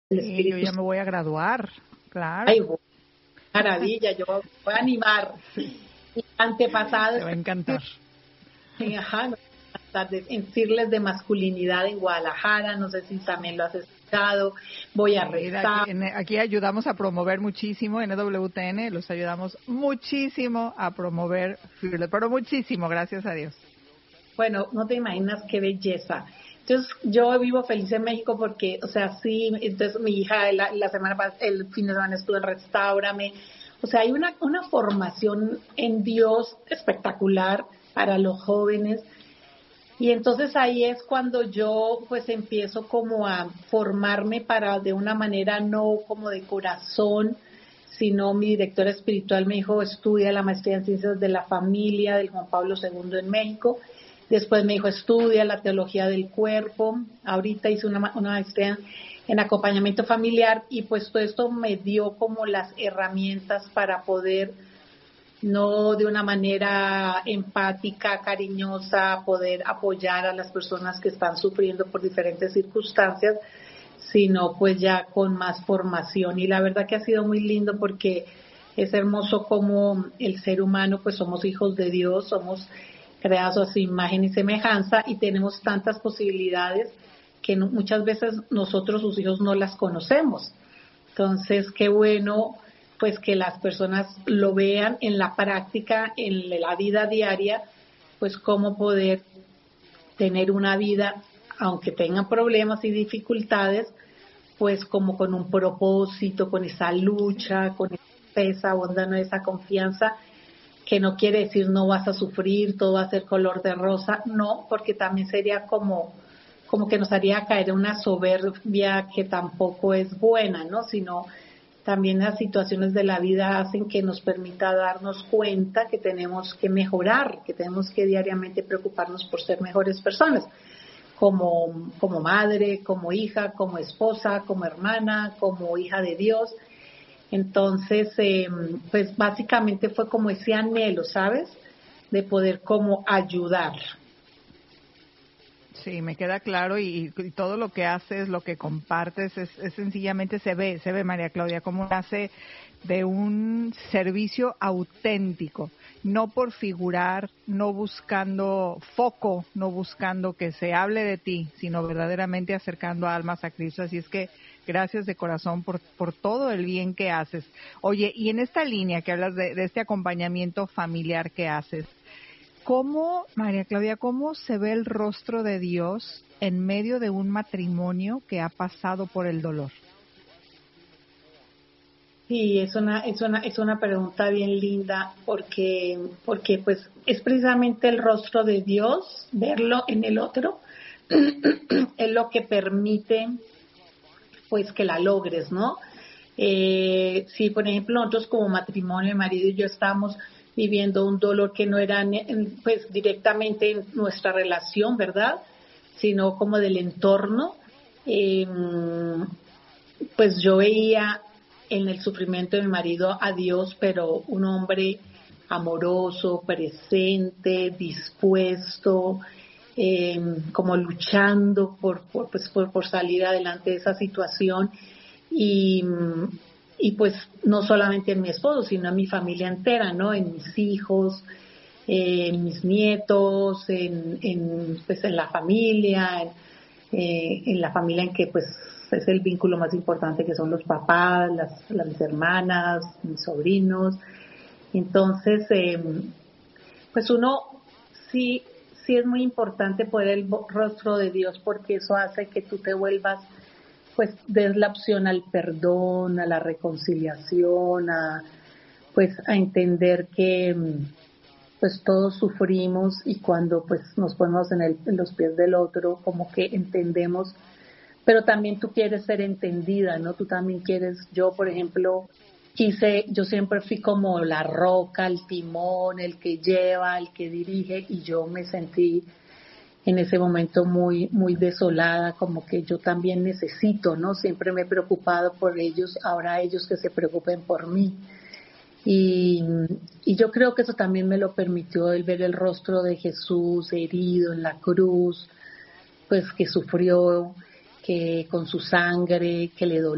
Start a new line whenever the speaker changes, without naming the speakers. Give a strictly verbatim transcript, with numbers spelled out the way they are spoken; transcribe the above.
el
Sí, yo
Espíritu.
ya me voy a graduar, claro.
Ay, maravilla, yo voy a animar. Y antepasados,
te va a encantar.
ajá, de decirles de masculinidad en Guadalajara, no sé si también lo has escuchado, voy a rezar.
Aquí, en, aquí ayudamos a promover muchísimo, en E W T N los ayudamos muchísimo a promover, pero muchísimo, gracias a Dios.
Bueno, no te imaginas qué belleza. Entonces, yo vivo feliz en México porque, o sea, sí, entonces mi hija la, la semana pasada, el fin de semana estuvo en Restaurame. O sea, hay una, una formación en Dios espectacular para los jóvenes. Y entonces ahí es cuando yo pues empiezo como a formarme para de una manera no como de corazón, sino mi directora espiritual me dijo, estudia la maestría en ciencias de la familia del Juan Pablo segundo en México. Después me dijo, estudia la teología del cuerpo. Ahorita hice una, una maestría en acompañamiento familiar y pues todo esto me dio como las herramientas para poder, no de una manera empática, cariñosa, poder apoyar a las personas que están sufriendo por diferentes circunstancias, sino pues ya con más formación. Y la verdad que ha sido muy lindo porque es hermoso como el ser humano, pues somos hijos de Dios, somos creados a su imagen y semejanza y tenemos tantas posibilidades que no, muchas veces nosotros, sus hijos, no las conocemos. Entonces, qué bueno pues que las personas lo vean en la práctica, en la vida diaria, pues cómo poder tener una vida, aunque tengan problemas y dificultades, pues como con un propósito, con esa lucha, con esa bondad, esa confianza, que no quiere decir no vas a sufrir, todo va a ser color de rosa, no, porque también sería como, como que nos haría caer en una soberbia que tampoco es buena, ¿no? Sino también las situaciones de la vida hacen que nos permita darnos cuenta que tenemos que mejorar, que tenemos que diariamente preocuparnos por ser mejores personas, como, como madre, como hija, como esposa, como hermana, como hija de Dios. Entonces, eh, pues básicamente fue como ese anhelo, ¿sabes? De poder como ayudar.
Sí, me queda claro y, y todo lo que haces, lo que compartes, es, es sencillamente se ve, se ve María Claudia, cómo nace de un servicio auténtico, no por figurar, no buscando foco, no buscando que se hable de ti, sino verdaderamente acercando almas a Cristo. Así es que gracias de corazón por, por todo el bien que haces. Oye, y en esta línea que hablas de, de este acompañamiento familiar que haces, ¿cómo, María Claudia, cómo se ve el rostro de Dios en medio de un matrimonio que ha pasado por el dolor?
Sí, es una, es una, es una pregunta bien linda porque, porque pues es precisamente el rostro de Dios, verlo en el otro, es lo que permite pues que la logres, ¿no? Eh, si por ejemplo nosotros como matrimonio, mi marido y yo estamos viviendo un dolor que no era pues directamente en nuestra relación, ¿verdad? Sino como del entorno, eh, pues yo veía en el sufrimiento de mi marido a Dios, pero un hombre amoroso, presente, dispuesto, eh, como luchando por, por, pues, por, por salir adelante de esa situación y, y pues no solamente en mi esposo, sino en mi familia entera, ¿no? En mis hijos, eh, en mis nietos, en, en, pues en la familia, en, eh, en la familia en que pues es el vínculo más importante que son los papás, las, las mis hermanas, mis sobrinos. Entonces, eh, pues uno sí, sí es muy importante poder el rostro de Dios porque eso hace que tú te vuelvas, pues des la opción al perdón, a la reconciliación, a pues a entender que pues todos sufrimos y cuando pues nos ponemos en, el, en los pies del otro, como que entendemos, pero también tú quieres ser entendida, ¿no? Tú también quieres, yo por ejemplo, quise, yo siempre fui como la roca, el timón, el que lleva, el que dirige, y yo me sentí en ese momento muy, muy desolada, como que yo también necesito, ¿no? Siempre me he preocupado por ellos, ahora ellos que se preocupen por mí. Y, y yo creo que eso también me lo permitió el ver el rostro de Jesús herido en la cruz, pues que sufrió, que con su sangre, que le dolió.